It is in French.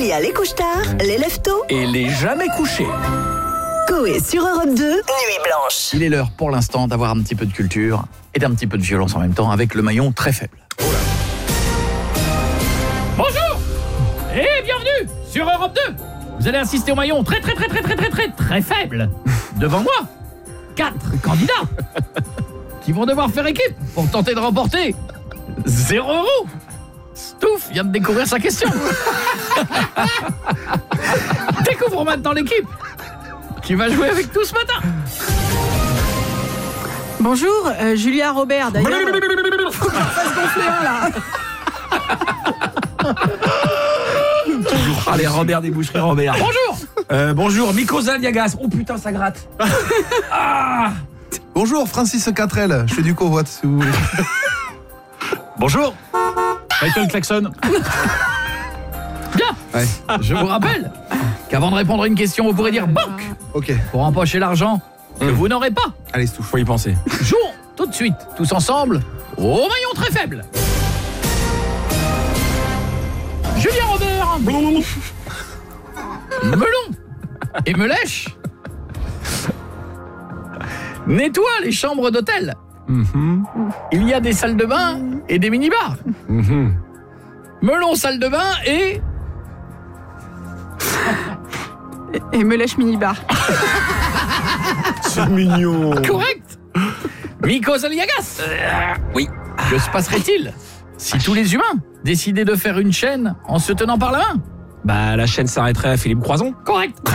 Il y a les couche-tard, les lève-tôt Et les jamais couchés. Coé sur Europe 2, Nuit Blanche. Il est l'heure pour l'instant d'avoir un petit peu de culture et d'un petit peu de violence en même temps avec le maillon très faible. Bonjour et bienvenue sur Europe 2. Vous allez assister au maillon très faible. Devant moi, 4 candidats qui vont devoir faire équipe pour tenter de remporter 0 €. Stouff vient de découvrir sa question. Découvrons maintenant l'équipe qui va jouer avec tout ce matin. Bonjour, Julia Robert, d'ailleurs. Faut qu'on fasse gonfler un, là. Allez, Robert des boucheries, Robert. Bonjour. Bonjour, Mikos Aliagas. Oh putain, ça gratte. Bonjour, Francis Catrel, je fais du covoite si vous voulez. Bonjour, Michael Klaxon. Bien. Ouais. Je vous rappelle qu'avant de répondre à une question, vous pourrez dire banque Ok, pour empocher l'argent que vous n'aurez pas. allez, Stouff. Faut y penser. Jouons tout de suite, tous ensemble, au maillon très faible. Julien Robert, Melon et Melèche nettoie les chambres d'hôtel. Il y a des salles de bain et des mini-bars. Melon, salle de bain et me lèche mini-bar. C'est mignon. correct. Mikos Aliagas. Oui. Que se passerait-il si tous les humains décidaient de faire une chaîne en se tenant par la main? Bah, la chaîne s'arrêterait à Philippe Croison. Correct.